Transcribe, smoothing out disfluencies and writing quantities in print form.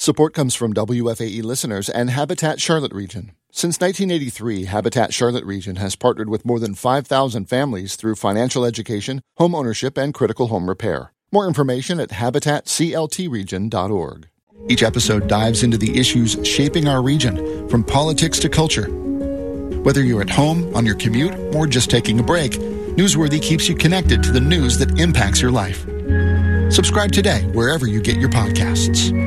Support comes from WFAE listeners and Habitat Charlotte Region. Since 1983, Habitat Charlotte Region has partnered with more than 5,000 families through financial education, home ownership, and critical home repair. More information at habitatcltregion.org. Each episode dives into the issues shaping our region, from politics to culture. Whether you're at home, on your commute, or just taking a break, Newsworthy keeps you connected to the news that impacts your life. Subscribe today wherever you get your podcasts.